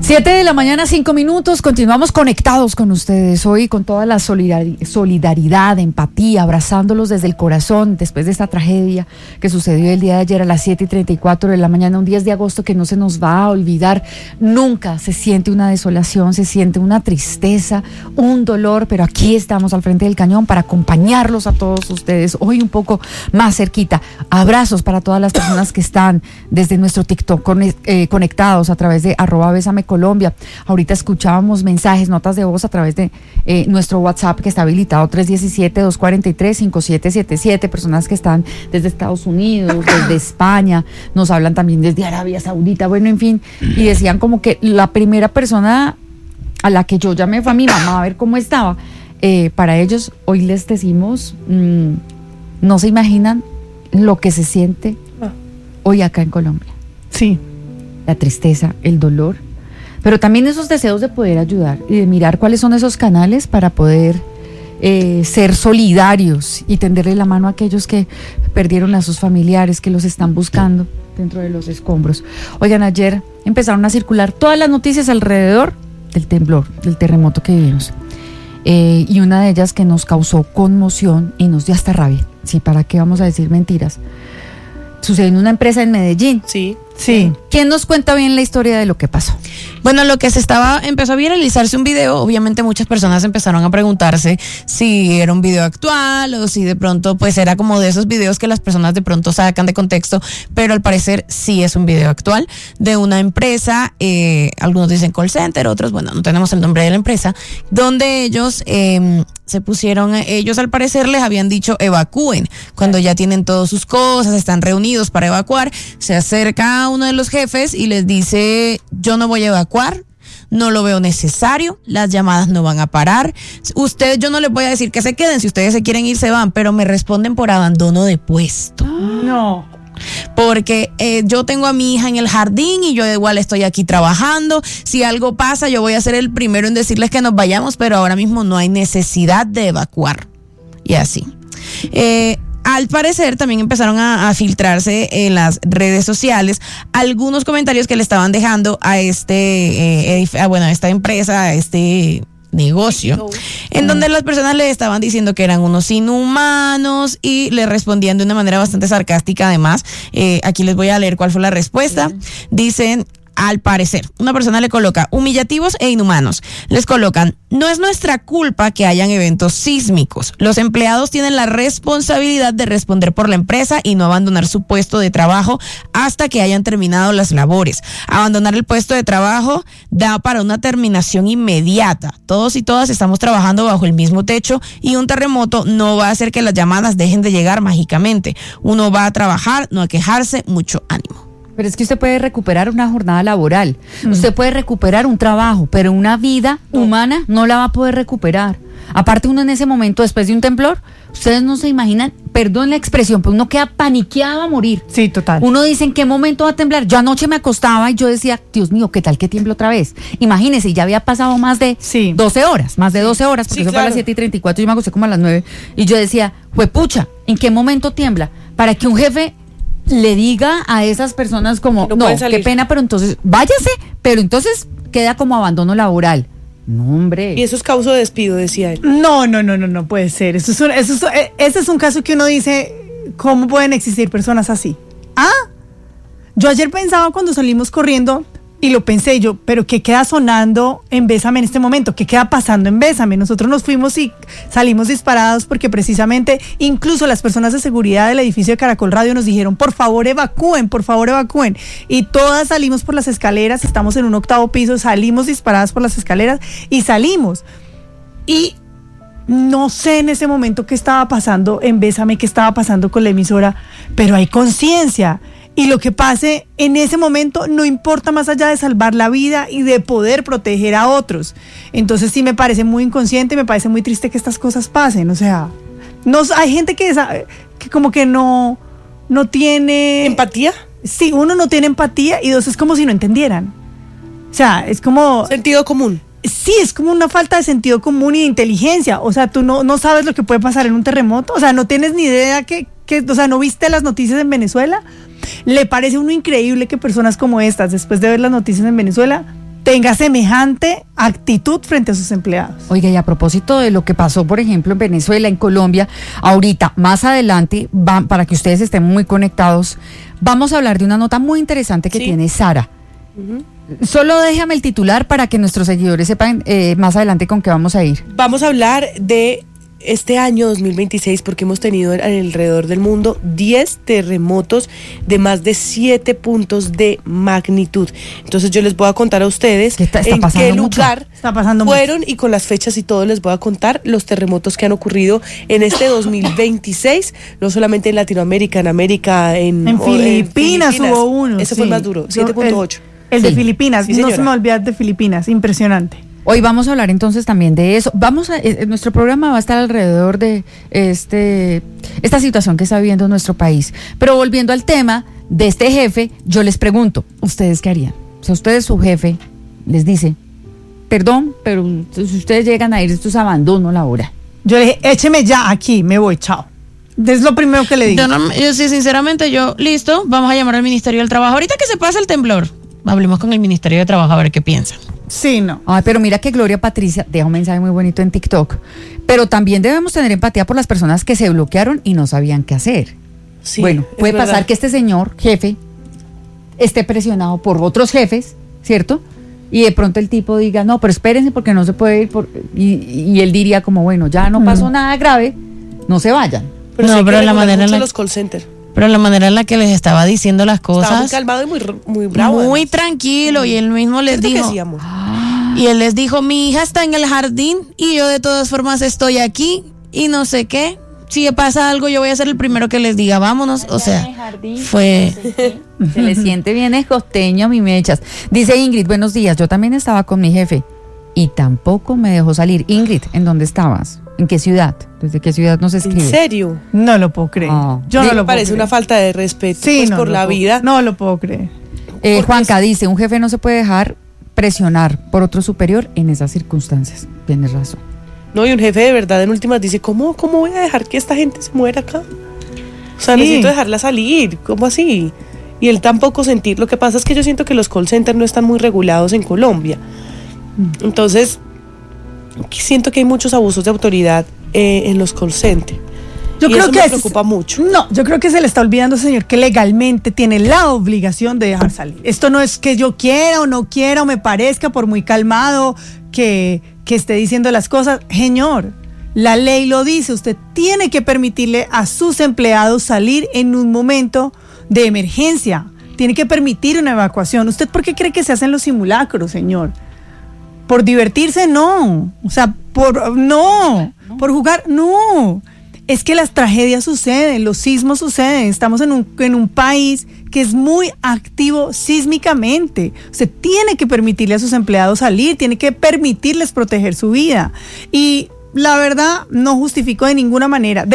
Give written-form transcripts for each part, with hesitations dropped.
7:05 a.m. Continuamos conectados con ustedes hoy con toda la solidaridad, empatía, abrazándolos desde el corazón después de esta tragedia que sucedió el día de ayer a las 7:34 a.m, un 10 de agosto que no se nos va a olvidar nunca. Se siente una desolación, se siente una tristeza, un dolor, pero aquí estamos al frente del cañón para acompañarlos a todos ustedes hoy un poco más cerquita. Abrazos para todas las personas que están desde nuestro TikTok conectados a través de @Bésame Colombia. Ahorita escuchábamos mensajes, notas de voz a través de nuestro WhatsApp que está habilitado 317-243-5777, personas que están desde Estados Unidos, desde España, nos hablan también desde Arabia Saudita, bueno, en fin, y decían como que la primera persona a la que yo llamé fue a mi mamá a ver cómo estaba. Para ellos, hoy les decimos, no se imaginan lo que se siente hoy acá en Colombia. Sí. La tristeza, el dolor, pero también esos deseos de poder ayudar y de mirar cuáles son esos canales para poder ser solidarios y tenderle la mano a aquellos que perdieron a sus familiares, que los están buscando dentro de los escombros. Oigan, ayer empezaron a circular todas las noticias alrededor del temblor, del terremoto que vivimos, y una de ellas que nos causó conmoción y nos dio hasta rabia. Sí, ¿para qué vamos a decir mentiras? Sucedió en una empresa en Medellín. Sí. ¿Quién nos cuenta bien la historia de lo que pasó? Bueno, empezó a viralizarse un video. Obviamente muchas personas empezaron a preguntarse si era un video actual o si de pronto pues era como de esos videos que las personas de pronto sacan de contexto, pero al parecer sí es un video actual de una empresa, algunos dicen call center, otros, bueno, no tenemos el nombre de la empresa, donde ellos se pusieron, ellos al parecer les habían dicho evacúen, cuando ya tienen todas sus cosas, están reunidos para evacuar, se acerca a uno de los jefes y les dice, yo no voy a evacuar, no lo veo necesario, las llamadas no van a parar, yo no les voy a decir que se queden, si ustedes se quieren ir se van, pero me responden por abandono de puesto. No. Porque yo tengo a mi hija en el jardín y yo igual estoy aquí trabajando, si algo pasa yo voy a ser el primero en decirles que nos vayamos, pero ahora mismo no hay necesidad de evacuar. Y así. Al parecer también empezaron a filtrarse en las redes sociales algunos comentarios que le estaban dejando a esta empresa, a este negocio, en donde las personas le estaban diciendo que eran unos inhumanos y le respondían de una manera bastante sarcástica. Además, aquí les voy a leer cuál fue la respuesta. Dicen, al parecer, una persona le coloca humillativos e inhumanos. Les colocan, no es nuestra culpa que hayan eventos sísmicos. Los empleados tienen la responsabilidad de responder por la empresa y no abandonar su puesto de trabajo hasta que hayan terminado las labores. Abandonar el puesto de trabajo da para una terminación inmediata. Todos y todas estamos trabajando bajo el mismo techo y un terremoto no va a hacer que las llamadas dejen de llegar mágicamente. Uno va a trabajar, no a quejarse. Mucho ánimo. Pero es que usted puede recuperar una jornada laboral, usted puede recuperar un trabajo, pero una vida humana no la va a poder recuperar. Aparte, uno en ese momento, después de un temblor, ustedes no se imaginan, perdón la expresión, pero uno queda paniqueado a morir. Sí, total. Uno dice, ¿en qué momento va a temblar? Yo anoche me acostaba y yo decía, Dios mío, ¿qué tal que tiemble otra vez? Imagínese, ya había pasado más de 12 horas, porque eso fue a las 7:34, yo me acosté como a las 9, y yo decía, juepucha, ¿en qué momento tiembla? Para que un jefe le diga a esas personas como, no, qué pena, pero entonces váyase, pero entonces queda como abandono laboral. No, hombre. Y eso es causa de despido, decía él. No puede ser. Ese es un caso que uno dice, ¿cómo pueden existir personas así? Yo ayer pensaba cuando salimos corriendo, y lo pensé yo, pero ¿qué queda sonando en Bésame en este momento? ¿Qué queda pasando en Bésame? Nosotros nos fuimos y salimos disparados porque precisamente incluso las personas de seguridad del edificio de Caracol Radio nos dijeron, por favor evacúen. Y todas salimos por las escaleras, estamos en un 8º piso, salimos disparadas por las escaleras y salimos. Y no sé en ese momento qué estaba pasando en Bésame, qué estaba pasando con la emisora, pero hay conciencia. Y lo que pase en ese momento no importa más allá de salvar la vida y de poder proteger a otros. Entonces sí me parece muy inconsciente, me parece muy triste que estas cosas pasen. O sea, hay gente que como que no tiene... ¿Empatía? Sí, uno no tiene empatía y dos, es como si no entendieran. O sea, es como... Sentido común. Sí, es como una falta de sentido común y de inteligencia. O sea, tú no sabes lo que puede pasar en un terremoto. O sea, no tienes ni idea o sea, ¿no viste las noticias en Venezuela? ¿Le parece a uno increíble que personas como estas, después de ver las noticias en Venezuela, tenga semejante actitud frente a sus empleados. Oiga, y a propósito de lo que pasó, por ejemplo, en Venezuela, en Colombia, ahorita, más adelante, para que ustedes estén muy conectados, vamos a hablar de una nota muy interesante que tiene Sara. Solo déjame el titular para que nuestros seguidores sepan más adelante con qué vamos a ir. Vamos a hablar de este año 2026 porque hemos tenido alrededor del mundo 10 terremotos de más de 7 puntos de magnitud. Entonces yo les voy a contar a ustedes en qué lugar fueron y con las fechas y todo les voy a contar los terremotos que han ocurrido en este 2026, no solamente en Latinoamérica, en América, en Filipinas hubo uno. Ese fue el más duro, 7.8. El de Filipinas, no se me olvida de Filipinas, impresionante. Hoy vamos a hablar entonces también de eso. Nuestro programa va a estar alrededor de esta situación que está viviendo nuestro país. Pero volviendo al tema de este jefe, yo les pregunto, ¿ustedes qué harían? O sea, ustedes, su jefe, les dice, perdón, pero si ustedes llegan a ir, esto es abandono laboral. Yo le dije, écheme ya aquí, me voy, chao. Es lo primero que le digo. Yo sí, sinceramente, listo, vamos a llamar al Ministerio del Trabajo. Ahorita que se pasa el temblor, hablemos con el Ministerio de Trabajo a ver qué piensan. Sí, no. Ay, pero mira que Gloria Patricia deja un mensaje muy bonito en TikTok. Pero también debemos tener empatía por las personas que se bloquearon y no sabían qué hacer. Sí, bueno, puede pasar que este señor, jefe, esté presionado por otros jefes, ¿cierto? Y de pronto el tipo diga, no, pero espérense porque no se puede ir. Y él diría como, bueno, ya no pasó nada grave, no se vayan. Pero no, pero la manera en los call centers. Pero la manera en la que les estaba diciendo las cosas. Estaba muy calmado y muy bravo. Muy además. Tranquilo. Y él mismo les dijo. Y él les dijo, mi hija está en el jardín y yo de todas formas estoy aquí y no sé qué. Si pasa algo, yo voy a ser el primero que les diga, vámonos. O sea, fue. Se le siente bien el costeño, mi mechas. Dice Ingrid, buenos días. Yo también estaba con mi jefe y tampoco me dejó salir. Ingrid, ¿en dónde estabas? ¿En qué ciudad? ¿Desde qué ciudad nos escribe? ¿En serio? No lo puedo creer. Yo no lo parece puedo una falta de respeto por la vida. No lo puedo creer. Juanca dice, un jefe no se puede dejar presionar por otro superior en esas circunstancias. Tienes razón. No, y un jefe de verdad en últimas dice, ¿cómo voy a dejar que esta gente se muera acá? O sea, necesito dejarla salir. ¿Cómo así? Y él tampoco sentir. Lo que pasa es que yo siento que los call centers no están muy regulados en Colombia. Entonces siento que hay muchos abusos de autoridad en los call centers. Yo creo que me preocupa mucho. No, yo creo que se le está olvidando, señor, que legalmente tiene la obligación de dejar salir. Esto no es que yo quiera o me parezca, por muy calmado que esté diciendo las cosas. Señor, la ley lo dice, usted tiene que permitirle a sus empleados salir en un momento de emergencia. Tiene que permitir una evacuación. ¿Usted por qué cree que se hacen los simulacros, señor? ¿Por divertirse? No. O sea, por jugar, no. Es que las tragedias suceden, los sismos suceden. Estamos en un país que es muy activo sísmicamente. Usted tiene que permitirle a sus empleados salir, tiene que permitirles proteger su vida. Y la verdad, no justifico de ninguna manera,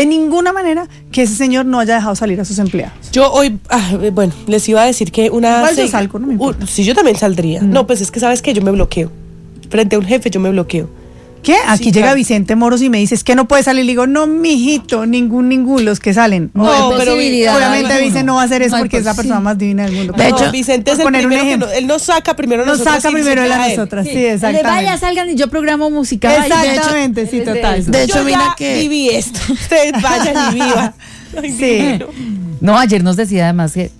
que ese señor no haya dejado salir a sus empleados. Yo hoy, les iba a decir que igual yo salgo, no me importa. Sí, yo también saldría. No, pues es que sabes que yo me bloqueo. Frente a un jefe yo me bloqueo. ¿Qué? Aquí sí, llega claro. Vicente Moros y me dice, es que no puede salir. Le digo, no, mijito, ningún, los que salen. No, pero seguramente Vicente no va a hacer eso porque es la persona más divina del mundo. De hecho, Vicente es el primero que él nos saca primero a nosotros. Nos saca primero a nosotras, sí, exactamente. Vaya, salgan y yo programo música. Exactamente, sí, total. De hecho, mira que viví esto. Ustedes vayan y vivan. Sí. No, ayer nos decía además que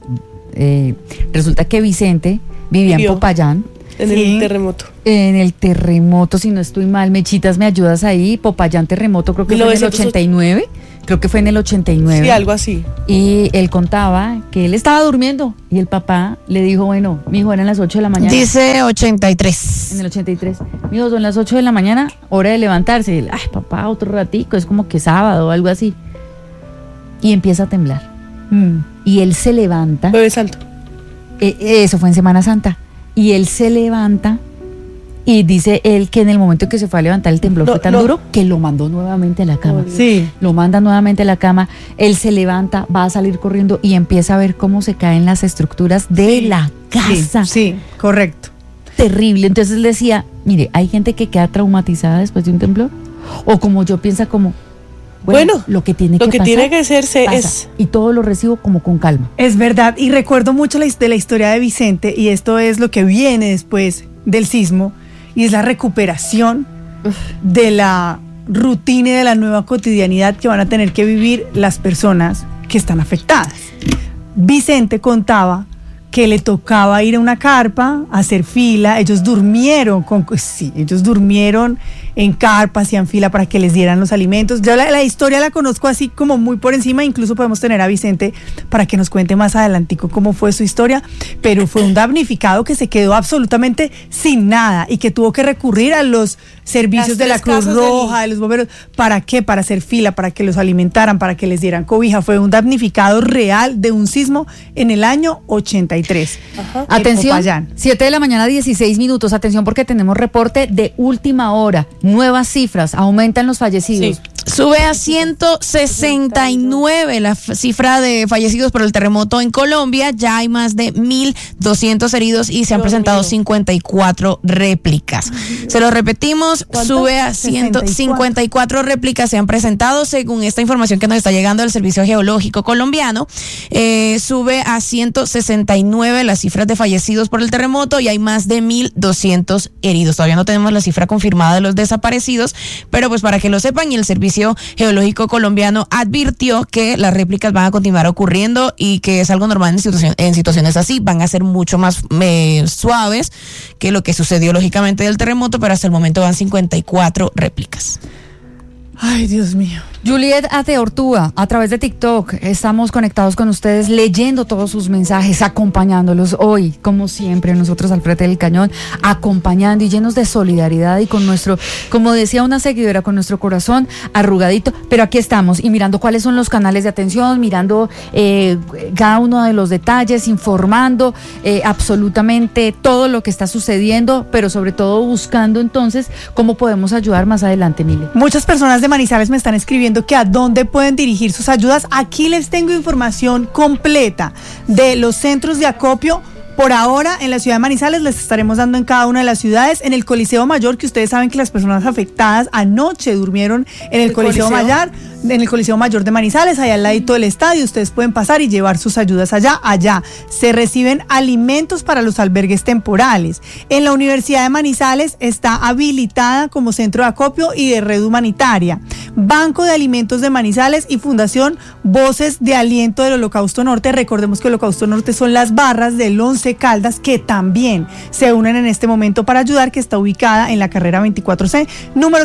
resulta que Vicente vivía en Popayán. En el terremoto. En el terremoto, si no estoy mal, Mechitas, ¿me ayudas ahí? Popayán terremoto, creo que fue en el 89. Creo que fue en el 89. Sí, algo así. Y él contaba que él estaba durmiendo y el papá le dijo, bueno, mijo, eran las 8 de la mañana. Dice 83. En el 83. Mijo, son las 8 de la mañana, hora de levantarse. Y él, ay, papá, otro ratico, es como que sábado o algo así. Y empieza a temblar. Y él se levanta. Jueves Santo. Eso fue en Semana Santa. Y él se levanta y dice él que en el momento en que se fue a levantar el temblor fue tan duro que lo mandó nuevamente a la cama. Sí. Lo manda nuevamente a la cama, él se levanta, va a salir corriendo y empieza a ver cómo se caen las estructuras de la casa. Sí, correcto. Terrible. Entonces él decía, mire, hay gente que queda traumatizada después de un temblor. O como yo piensa como, bueno, lo que tiene que hacerse pasa, es... Y todo lo recibo como con calma. Es verdad, y recuerdo mucho de la historia de Vicente, y esto es lo que viene después. del sismo, y es la recuperación de la rutina y de la nueva cotidianidad que van a tener que vivir las personas que están afectadas. Vicente contaba que le tocaba ir a una carpa, hacer fila. Ellos durmieron en carpa, hacían fila para que les dieran los alimentos. Yo la historia la conozco así como muy por encima, incluso podemos tener a Vicente para que nos cuente más adelantico cómo fue su historia, pero fue un damnificado que se quedó absolutamente sin nada y que tuvo que recurrir a los servicios de la Cruz Roja, de los bomberos. ¿Para qué? Para hacer fila, para que los alimentaran, para que les dieran cobija. Fue un damnificado real de un sismo en el año 83. Ajá. Atención, 7 de la mañana, 16 minutos. Atención porque tenemos reporte de última hora. Nuevas cifras, aumentan los fallecidos. Sí. Sube a 169 la cifra de fallecidos por el terremoto en Colombia. Ya hay más de 1.200 heridos y se han presentado 54 réplicas. Se lo repetimos, sube a 154 réplicas se han presentado según esta información que nos está llegando del Servicio Geológico Colombiano. Sube a 169 las cifras de fallecidos por el terremoto y hay más de 1.200 heridos. Todavía no tenemos la cifra confirmada de los desaparecidos, pero pues para que lo sepan, y el Servicio Geológico Colombiano advirtió que las réplicas van a continuar ocurriendo y que es algo normal en situaciones así. Van a ser mucho más suaves que lo que sucedió lógicamente del terremoto, pero hasta el momento van 54 réplicas. Ay, Dios mío. Juliet Ateortúa, a través de TikTok, estamos conectados con ustedes, leyendo todos sus mensajes, acompañándolos hoy, como siempre, nosotros al frente del cañón, acompañando y llenos de solidaridad y con nuestro, como decía una seguidora, con nuestro corazón arrugadito, pero aquí estamos y mirando cuáles son los canales de atención, mirando cada uno de los detalles, informando absolutamente todo lo que está sucediendo, pero sobre todo buscando entonces cómo podemos ayudar más adelante, Mile. Muchas personas de Manizales me están escribiendo que a dónde pueden dirigir sus ayudas. Aquí les tengo información completa de los centros de acopio. Por ahora, en la ciudad de Manizales les estaremos dando en cada una de las ciudades. En el Coliseo Mayor, que ustedes saben que las personas afectadas anoche durmieron en el Coliseo Mayor, en el Coliseo Mayor de Manizales, allá al ladito del estadio. Ustedes pueden pasar y llevar sus ayudas allá. Allá se reciben alimentos para los albergues temporales. En la Universidad de Manizales está habilitada como centro de acopio y de red humanitaria. Banco de Alimentos de Manizales y Fundación Voces de Aliento del Holocausto Norte. Recordemos que el Holocausto Norte son las barras del 11 Caldas, que también se unen en este momento para ayudar, que está ubicada en la carrera 24C, número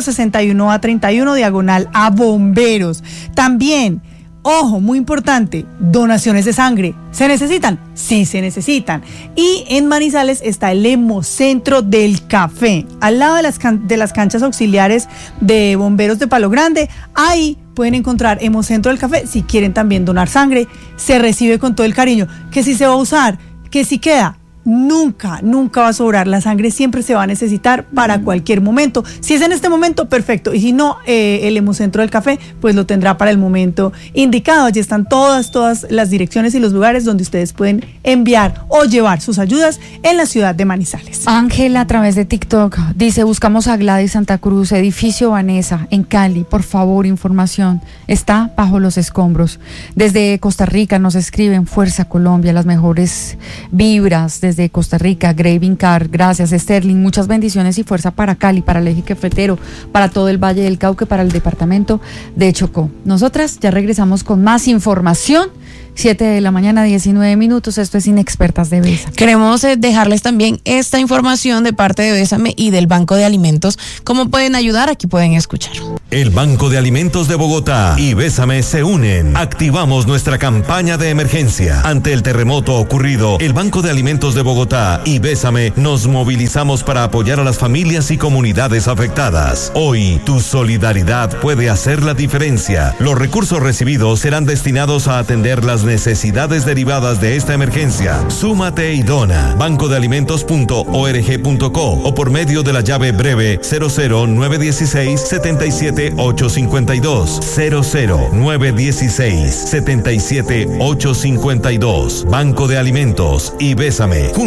61A31, diagonal a Bomberos. También, ojo, muy importante, donaciones de sangre. ¿Se necesitan? Sí, se necesitan. Y en Manizales está el Hemocentro del Café, al lado de las canchas auxiliares de Bomberos de Palo Grande. Ahí pueden encontrar Hemocentro del Café. Si quieren también donar sangre, se recibe con todo el cariño. Que si se va a usar, que si queda, nunca va a sobrar. La sangre siempre se va a necesitar para cualquier momento. Si es en este momento, perfecto. Y si no, el Hemocentro del Café, pues lo tendrá para el momento indicado. Allí están todas las direcciones y los lugares donde ustedes pueden enviar o llevar sus ayudas en la ciudad de Manizales. Ángela, a través de TikTok, dice: buscamos a Gladys Santa Cruz, edificio Vanessa, en Cali. Por favor, información. Está bajo los escombros. Desde Costa Rica nos escriben: Fuerza Colombia, las mejores vibras. Desde Costa Rica, Graving Car, gracias Sterling, muchas bendiciones y fuerza para Cali, para el eje cafetero, para todo el Valle del Cauca, para el departamento de Chocó. Nosotras ya regresamos con más información. 7 de la mañana, 19 minutos. Esto es Inexpertas de Bésame. Queremos dejarles también esta información de parte de Bésame y del Banco de Alimentos. ¿Cómo pueden ayudar? Aquí pueden escuchar. El Banco de Alimentos de Bogotá y Bésame se unen. Activamos nuestra campaña de emergencia. Ante el terremoto ocurrido, el Banco de Alimentos de Bogotá y Bésame nos movilizamos para apoyar a las familias y comunidades afectadas. Hoy, tu solidaridad puede hacer la diferencia. Los recursos recibidos serán destinados a atender las necesidades derivadas de esta emergencia. Súmate y dona. bancodealimentos.org.co o por medio de la llave breve 00916 77852 00916 77852. Banco de Alimentos y Bésame.